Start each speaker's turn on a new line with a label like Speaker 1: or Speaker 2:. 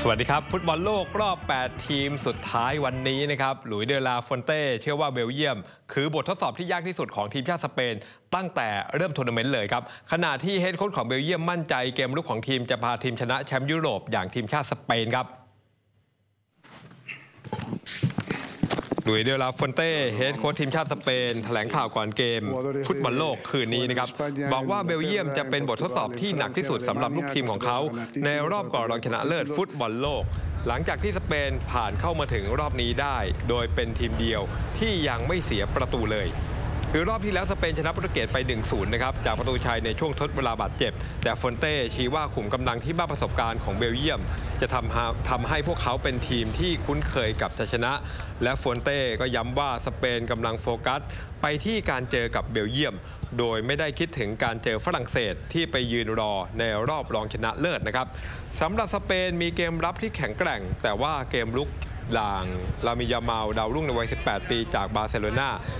Speaker 1: วัสดีครับฟุตบอลโลกรอบ 8 ทีมสุดท้ายวันนี้นะครับหลุยส์เดลาฟอนเต้เชื่อว่าเบลเยียมคือบททดสอบที่ยากที่สุดของทีมชาติสเปนตั้งแต่เริ่มทัวร์นาเมนต์เลยครับขณะที่เฮดโค้ชของเบลเยียมมั่นใจเกมรุกของทีมจะพาทีมชนะแชมป์ยุโรปอย่างทีมชาติสเปนครับหลุยส์เดลาฟอนเต้เฮดโค้ชทีมชาติสเปนแถลงข่าวก่อนเกมฟุตบอลโลกคืนนี้นะครับบอกว่าเบลเยียมจะเป็นบททดสอบที่หนักที่สุดสำหรับลูกทีมของเขาในรอบก่อนรองชนะเลิศฟุตบอลโลกหลังจากที่สเปนผ่านเข้ามาถึงรอบนี้ได้โดยเป็นทีมเดียวที่ยังไม่เสียประตูเลยคือรอบที่แล้วสเปนชนะโปรตุเกสไป 1-0 นะครับจากประตูชัยในช่วงทดเวลาบาดเจ็บแต่ฟอนเต้ชี้ว่าขุมกำลังที่มากประสบการณ์ของเบลเยียมจะทำให้พวกเขาเป็นทีมที่คุ้นเคยกับชัยชนะและฟอนเต้ก็ย้ำว่าสเปนกำลังโฟกัสไปที่การเจอกับเบลเยียมโดยไม่ได้คิดถึงการเจอฝรั่งเศสที่ไปยืนรอในรอบรองชนะเลิศนะครับสำหรับสเปนมีเกมรับที่แข็งแกร่งแต่ว่าเกมลุกลามิยามาลดาวรุ่งในวัย 18 ปีจากบาร์เซโลนา